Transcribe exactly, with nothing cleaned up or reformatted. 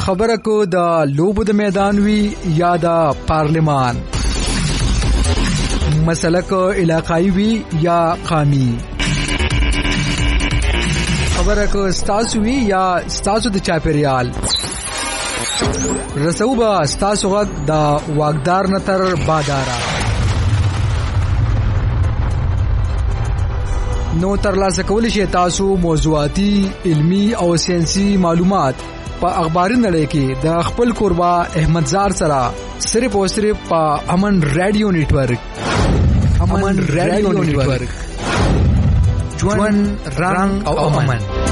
خبره کو د لوبو د میدان وی یا د پارلمان، مسله کو علاقائی وی یا قومي، خبره کو ستاسو وی یا ستاسو د چاپیریال. رسوبه ستاسو غږ د واګدار نتر بادارا. نو ترلاسه کولی شئ تاسو موضوعاتي، علمی او ساينسي معلومات په اخباري نړۍ کې د خپل قربا احمدزار سره صرف او صرف په امن رادیو نیټورک. امن رادیو نیټورک، ژوند رنگ او امن.